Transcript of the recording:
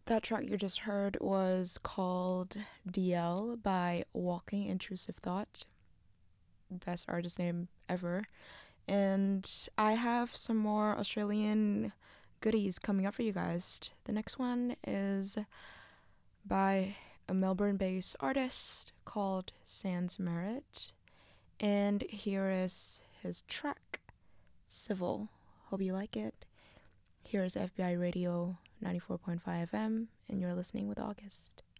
That track you just heard was called DL by Walking Intrusive Thought. Best artist name ever. And I have some more Australian goodies coming up for you guys. The next one is by a Melbourne based artist called Sans Merit. And here is his track, Civil. Hope you like it. Here is FBI Radio 94.5 FM, and you're listening with August.